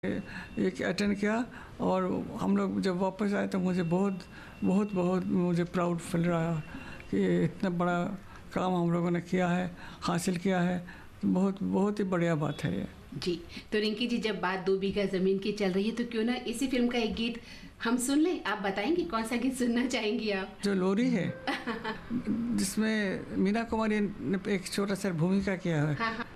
एक अटेंड किया और हम लोग जब वापस आए तो मुझे बहुत बहुत बहुत मुझे प्राउड फील रहा कि इतना बड़ा काम हम लोगों ने किया है, हासिल किया है। बहुत बहुत ही बढ़िया बात है ये। जी, तो रिंकी जी, जब बात 2 बीघा ज़मीन की चल रही है तो क्यों ना इसी फ़िल्म का एक गीत हम सुन लें। आप बताएँगी कौन सा गीत सुनना चाहेंगी आप? जो लोरी है जिसमें मीना कुमारी ने एक छोटा सा भूमिका किया है। हाँ, हाँ।